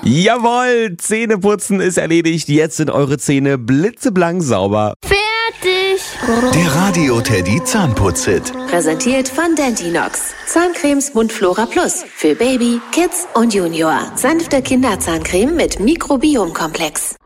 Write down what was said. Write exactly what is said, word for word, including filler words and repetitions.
Jawohl, Zähneputzen ist erledigt. Jetzt sind eure Zähne blitzeblank sauber. Fertig! Der Radio Teddy Zahnputz-Hit. Präsentiert von Dentinox. Zahncremes Mundflora Plus. Für Baby, Kids und Junior. Sanfte Kinderzahncreme mit Mikrobiomkomplex.